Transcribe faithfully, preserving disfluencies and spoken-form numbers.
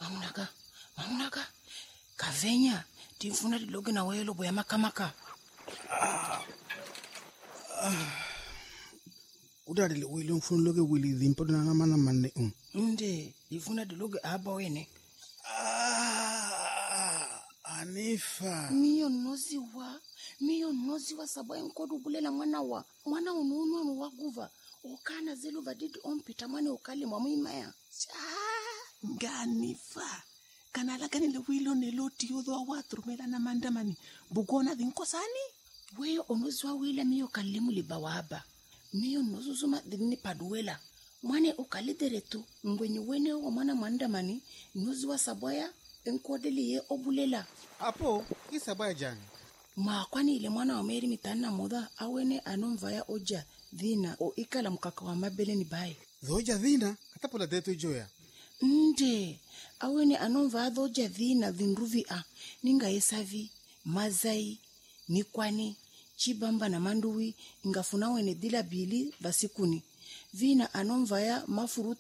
Mamunaka, mamunaka. Kavenya, tifuna diloge na welo boya makamaka. Ah. Ah. Udari le wilo mfunu loge wili dhimpo na namana mane um. Nde, tifuna diloge aba wene. Ah, Anifa. Miyo nozi wa, miyo nozi wa sabaye mkodu gulela mwana wa. Mwana unuunu wa waguva. Okana zelu vadidi ompita mwane ukali mwamimaya. Ah, Ganifa. Kanala gani le wilo neloti yodho wa watrumela na mandamani. Bugona dhinkosani? Weyo onozi wa wila miyo kalimu libawaba. Miyo nozuzuma dhini paduwela. Mwane ukalideretu. Mwenye wene wa mwana mandamani. Nozi wa sabaya enkodeli ye obulela. Apo, isabaya jani. Mwakwani ile mwana wa meri mitana moda awene anomvaya oja dhina o ikala mkaka wa mabele ni bae. Dhoja dhina, katapola deto joya. Nde, awene anomvaya dhoja dhina dhinruvi a. Ninga yesavi, mazai, nikwani, chibamba na manduwi, ingafuna wene dila bili basikuni. Vina anomvaya mafuruta